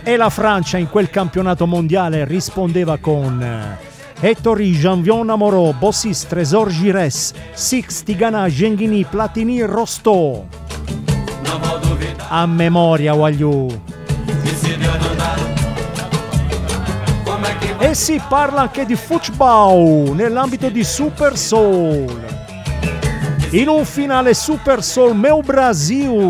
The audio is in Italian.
E la Francia in quel campionato mondiale rispondeva con Ettori, Janvion Amorò, Bossis, Trésor Giresse, Six, Tigana, Genghini, Platini, Rostò. A memoria, Wagliù. E si parla anche di football nell'ambito di Super Soul. In un finale Super Soul Meu Brasil